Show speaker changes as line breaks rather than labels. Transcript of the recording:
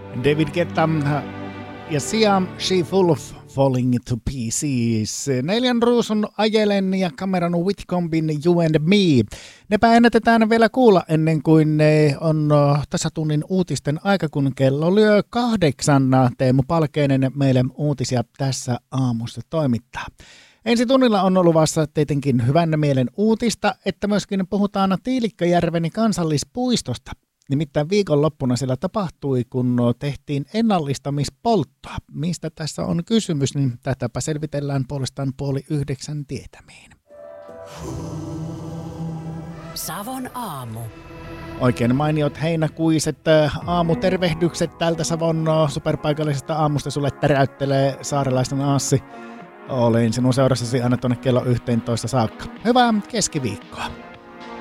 David Guetta ja Sia She Full of Falling to Pieces. 4 ruusun Ajelen ja Cameron Whitcombin You and Me. Nepä ennätetään vielä kuulla ennen kuin ne on tasatunnin uutisten aika, kun kello lyö 8. Teemu Palkeinen meille uutisia tässä aamussa toimittaa. Ensi tunnilla on luvassa tietenkin hyvän mielen uutista, että myöskin puhutaan Tiilikkajärven kansallispuistosta. Nimittäin viikonloppuna siellä tapahtui, kun tehtiin ennallistamispolttoa. Mistä tässä on kysymys, niin tätäpä selvitellään puolestaan 8:30 tietämiin.
Savon aamu.
Oikein mainiot heinäkuiset aamutervehdykset tältä Savon superpaikallisesta aamusta sulle täräyttelee saarelaisten Aassi. Olin sinun seurassasi aina tuonne kello 11 saakka. Hyvää keskiviikkoa.